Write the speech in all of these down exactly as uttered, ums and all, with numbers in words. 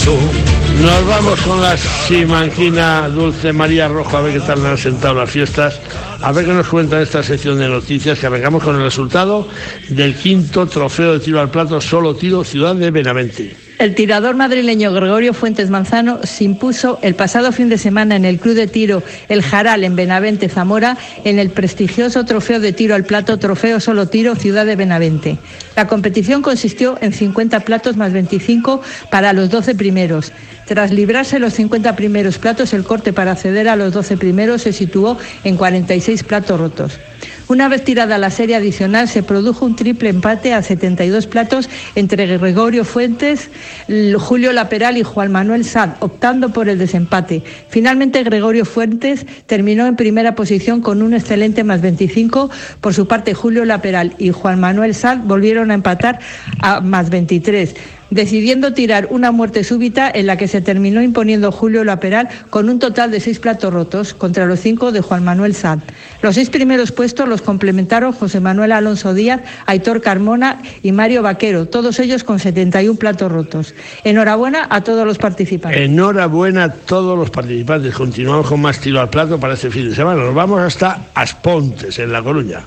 Picasso. Nos vamos con la simanquina Dulce María Rojo a ver qué tal le han sentado las fiestas, a ver qué nos cuenta esta sección de noticias, que arrancamos con el resultado del quinto trofeo de tiro al plato solo tiro Ciudad de Benavente. El tirador madrileño Gregorio Fuentes Manzano se impuso el pasado fin de semana en el Club de Tiro El Jaral en Benavente, Zamora, en el prestigioso trofeo de tiro al plato Trofeo Solo Tiro Ciudad de Benavente. La competición consistió en cincuenta platos más veinticinco para los doce primeros. Tras librarse los cincuenta primeros platos, el corte para acceder a los doce primeros se situó en cuarenta y seis platos rotos. Una vez tirada la serie adicional, se produjo un triple empate a setenta y dos platos entre Gregorio Fuentes, Julio Laperal y Juan Manuel Sad, optando por el desempate. Finalmente, Gregorio Fuentes terminó en primera posición con un excelente más veinticinco. Por su parte, Julio Laperal y Juan Manuel Sad volvieron a empatar a más veintitrés. Decidiendo tirar una muerte súbita en la que se terminó imponiendo Julio Laperal con un total de seis platos rotos contra los cinco de Juan Manuel Sad. Los seis primeros puestos los complementaron José Manuel Alonso Díaz, Aitor Carmona y Mario Vaquero, todos ellos con setenta y un platos rotos. Enhorabuena a todos los participantes. Enhorabuena a todos los participantes. Continuamos con más tiro al plato para este fin de semana. Nos vamos hasta Aspontes, en La Coruña.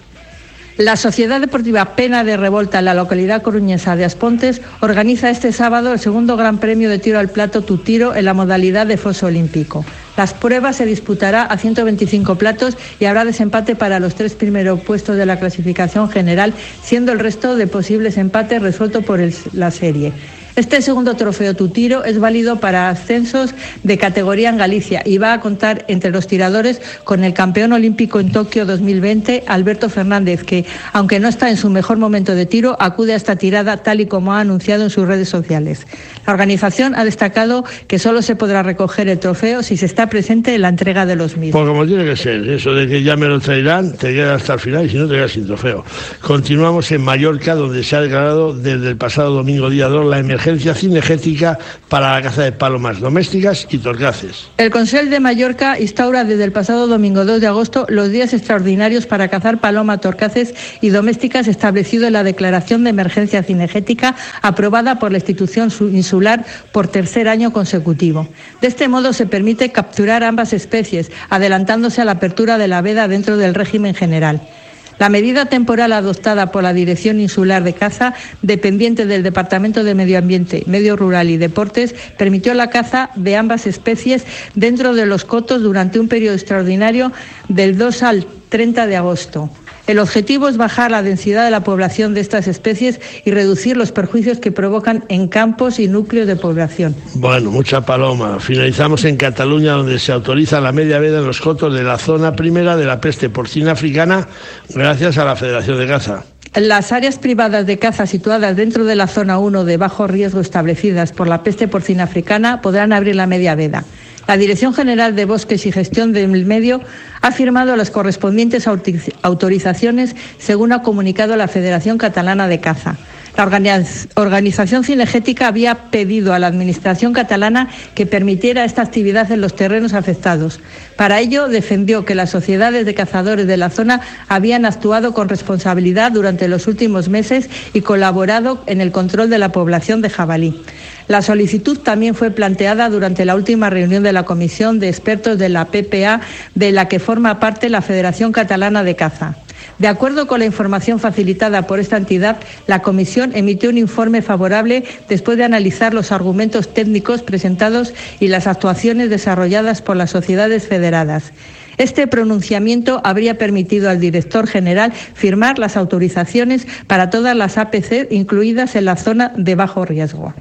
La Sociedad Deportiva Pena de Revolta en la localidad coruñesa de Aspontes organiza este sábado el segundo Gran Premio de Tiro al Plato Tu Tiro en la modalidad de foso olímpico. Las pruebas se disputará a ciento veinticinco platos y habrá desempate para los tres primeros puestos de la clasificación general, siendo el resto de posibles empates resuelto por el, la serie. Este segundo trofeo Tu Tiro es válido para ascensos de categoría en Galicia y va a contar entre los tiradores con el campeón olímpico en Tokio dos mil veinte, Alberto Fernández, que, aunque no está en su mejor momento de tiro, acude a esta tirada tal y como ha anunciado en sus redes sociales. La organización ha destacado que solo se podrá recoger el trofeo si se está presente en la entrega de los mismos. Pues como tiene que ser, eso de que ya me lo traerán, te quedas hasta el final y si no te quedas sin trofeo. Continuamos en Mallorca, donde se ha declarado desde el pasado domingo día dos la emergencia cinegética para la caza de palomas domésticas y torcaces. El Consell de Mallorca instaura desde el pasado domingo dos de agosto los días extraordinarios para cazar paloma, torcaces y domésticas establecido en la declaración de emergencia cinegética aprobada por la institución insular por tercer año consecutivo. De este modo se permite capturar ambas especies, adelantándose a la apertura de la veda dentro del régimen general. La medida temporal adoptada por la Dirección Insular de Caza, dependiente del Departamento de Medio Ambiente, Medio Rural y Deportes, permitió la caza de ambas especies dentro de los cotos durante un periodo extraordinario del dos al treinta de agosto. El objetivo es bajar la densidad de la población de estas especies y reducir los perjuicios que provocan en campos y núcleos de población. Bueno, mucha paloma. Finalizamos en Cataluña, donde se autoriza la media veda en los cotos de la zona primera de la peste porcina africana gracias a la Federación de Caza. Las áreas privadas de caza situadas dentro de la zona uno de bajo riesgo establecidas por la peste porcina africana podrán abrir la media veda. La Dirección General de Bosques y Gestión del Medio ha firmado las correspondientes autorizaciones, según ha comunicado la Federación Catalana de Caza. La organización cinegética había pedido a la Administración catalana que permitiera esta actividad en los terrenos afectados. Para ello, defendió que las sociedades de cazadores de la zona habían actuado con responsabilidad durante los últimos meses y colaborado en el control de la población de jabalí. La solicitud también fue planteada durante la última reunión de la Comisión de Expertos de la P P A, de la que forma parte la Federación Catalana de Caza. De acuerdo con la información facilitada por esta entidad, la Comisión emitió un informe favorable después de analizar los argumentos técnicos presentados y las actuaciones desarrolladas por las sociedades federadas. Este pronunciamiento habría permitido al director general firmar las autorizaciones para todas las A P C incluidas en la zona de bajo riesgo.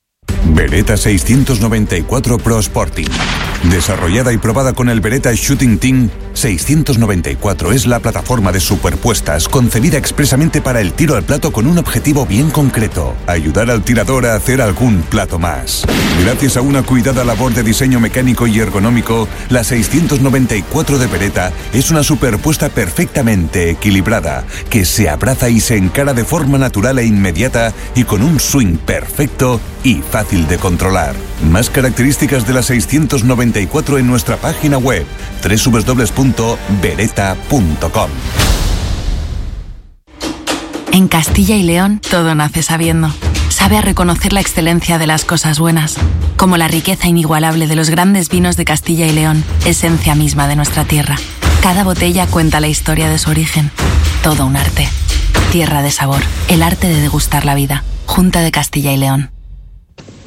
Beretta seiscientos noventa y cuatro Pro Sporting. Desarrollada y probada con el Beretta Shooting Team, seiscientos noventa y cuatro es la plataforma de superpuestas concebida expresamente para el tiro al plato con un objetivo bien concreto: ayudar al tirador a hacer algún plato más. Gracias a una cuidada labor de diseño mecánico y ergonómico, la seiscientos noventa y cuatro de Beretta es una superpuesta perfectamente equilibrada, que se abraza y se encara de forma natural e inmediata y con un swing perfecto y fácil de controlar. Más características de la seiscientos noventa y cuatro en nuestra página web doble u doble u doble u punto beretta punto com. En Castilla y León todo nace sabiendo. sabe a reconocer la excelencia de las cosas buenas, como la riqueza inigualable de los grandes vinos de Castilla y León, esencia misma de nuestra tierra. Cada botella cuenta la historia de su origen. Todo un arte. Tierra de sabor, el arte de degustar la vida. Junta de Castilla y León.